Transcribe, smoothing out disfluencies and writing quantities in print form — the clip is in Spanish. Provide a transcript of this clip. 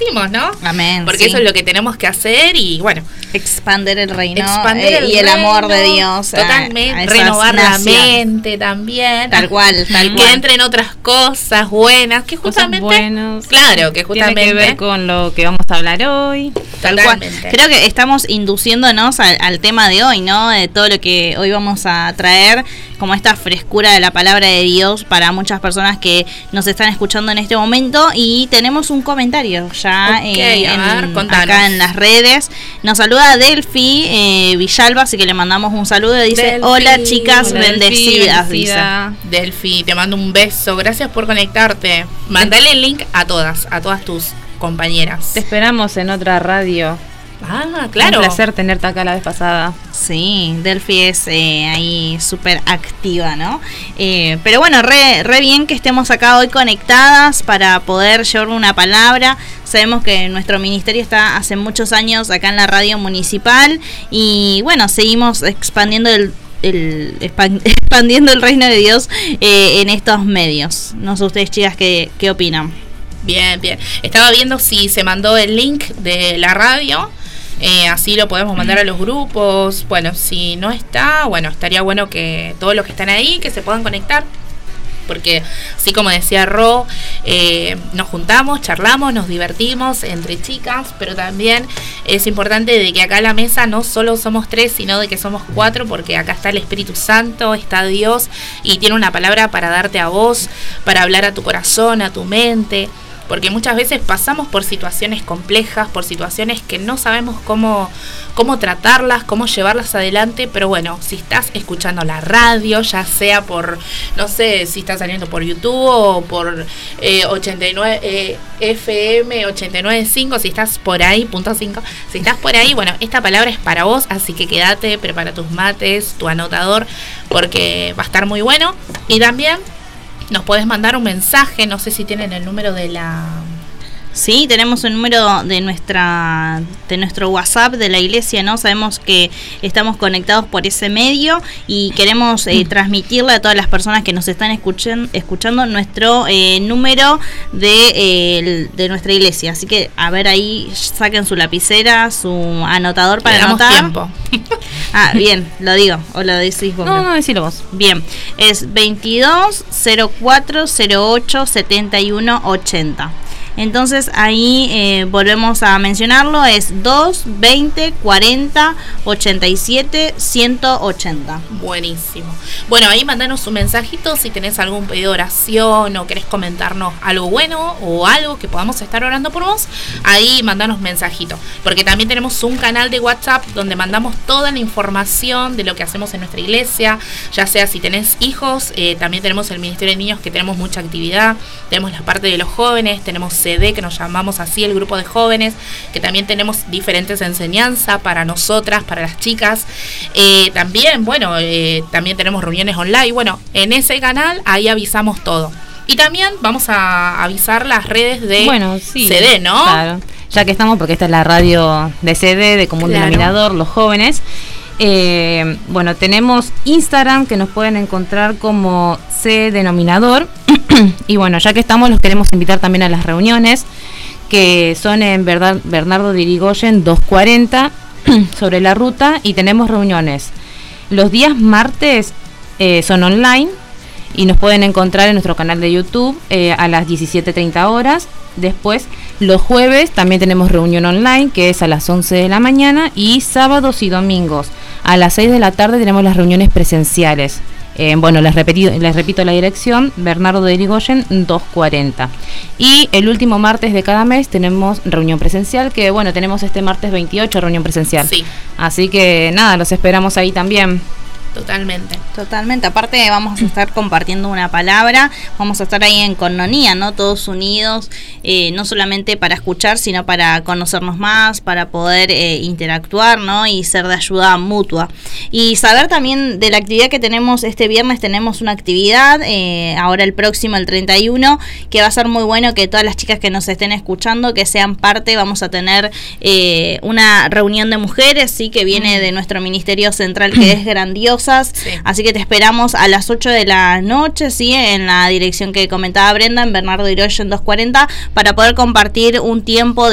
decimos, ¿no? Amén. Porque eso es lo que tenemos que hacer y bueno, expander el reino y el amor de Dios. Totalmente, renovar la mente también. Tal cual. Que entren otras cosas buenas, que justamente... Cosas buenas. Claro, que justamente... Tiene que ver con lo que vamos a hablar hoy. Tal cual. Creo que estamos induciéndonos al tema de hoy, ¿no? De todo lo que hoy vamos a traer, como esta frescura de la palabra de Dios para muchas personas que nos están escuchando en este momento. Y tenemos un comentario ya acá en las redes. Nos saluda Delphi Villalba, así que le mandamos un saludo. Dice, Delphi, hola chicas, hola, bendecidas. Dice Delphi, te mando un beso, gracias por conectarte. Mandale el link a todas tus compañeras. Te esperamos en otra radio. Ah, claro. Un placer tenerte acá la vez pasada. Sí, Delphi es ahí súper activa, ¿no? Pero bueno, re bien que estemos acá hoy conectadas para poder llevar una palabra. Sabemos que nuestro ministerio está hace muchos años acá en la radio municipal y bueno, seguimos expandiendo expandiendo el reino de Dios en estos medios. No sé ustedes, chicas, ¿qué opinan? Bien. Estaba viendo si se mandó el link de la radio. Así lo podemos mandar a los grupos. Bueno, si no está, bueno, estaría bueno que todos los que están ahí, que se puedan conectar. Porque, así como decía Ro, nos juntamos, charlamos, nos divertimos entre chicas, pero también es importante de que acá en la mesa no solo somos 3, sino de que somos 4, porque acá está el Espíritu Santo, está Dios, y tiene una palabra para darte a vos, para hablar a tu corazón, a tu mente. Porque muchas veces pasamos por situaciones complejas, por situaciones que no sabemos cómo tratarlas, cómo llevarlas adelante, pero bueno, si estás escuchando la radio, ya sea por, no sé, si estás saliendo por YouTube o por 89 FM 89.5, si estás por ahí, .5, si estás por ahí, bueno, esta palabra es para vos, así que quédate, prepara tus mates, tu anotador, porque va a estar muy bueno. Y también nos podés mandar un mensaje, no sé si tienen el número de la... Sí, tenemos el número de nuestro WhatsApp de la iglesia, ¿no? Sabemos que estamos conectados por ese medio y queremos transmitirle a todas las personas que nos están escuchando nuestro número de nuestra iglesia. Así que, a ver, ahí saquen su lapicera, su anotador para anotar. Tiempo. Bien, lo digo, o lo decís vos. No, decilo vos. Bien, es 22 04 08 71 80. Entonces ahí volvemos a mencionarlo, es 2 20 40 87 180. Buenísimo. Bueno, ahí mandanos un mensajito si tenés algún pedido de oración o querés comentarnos algo bueno o algo que podamos estar orando por vos. Ahí mandanos mensajito, porque también tenemos un canal de WhatsApp donde mandamos toda la información de lo que hacemos en nuestra iglesia, ya sea si tenés hijos, también tenemos el Ministerio de Niños, que tenemos mucha actividad, tenemos la parte de los jóvenes, tenemos CD, que nos llamamos así, el grupo de jóvenes, que también tenemos diferentes enseñanzas para nosotras, para las chicas. También, bueno, también tenemos reuniones online. Bueno, en ese canal ahí avisamos todo. Y también vamos a avisar las redes de CD, ¿no? Claro, ya que estamos, porque esta es la radio de CD, de común denominador, los jóvenes. Bueno, tenemos Instagram, que nos pueden encontrar como C Denominador. Y bueno, ya que estamos, los queremos invitar también a las reuniones, que son en Bernardo de Irigoyen 240, sobre la ruta. Y tenemos reuniones los días martes, son online, y nos pueden encontrar en nuestro canal de YouTube a las 17:30 horas. Después, los jueves también tenemos reunión online, que es a las 11 de la mañana, y sábados y domingos a las 6 de la tarde tenemos las reuniones presenciales. Bueno, les repito la dirección: Bernardo de Irigoyen 240. Y el último martes de cada mes tenemos reunión presencial, que bueno, tenemos este martes 28 reunión presencial. Sí. Así que nada, los esperamos ahí también. Totalmente. Aparte vamos a estar compartiendo una palabra, vamos a estar ahí en coinonía, ¿no? Todos unidos, no solamente para escuchar, sino para conocernos más, para poder interactuar, ¿no? Y ser de ayuda mutua. Y saber también de la actividad que tenemos este viernes. Tenemos una actividad, ahora el próximo, el 31, que va a ser muy bueno que todas las chicas que nos estén escuchando, que sean parte. Vamos a tener una reunión de mujeres, sí, que viene de nuestro ministerio central, que es grandiosa. Sí. Así que te esperamos a las 8 de la noche, ¿sí? En la dirección que comentaba Brenda, en Bernardo de Irigoyen 240, para poder compartir un tiempo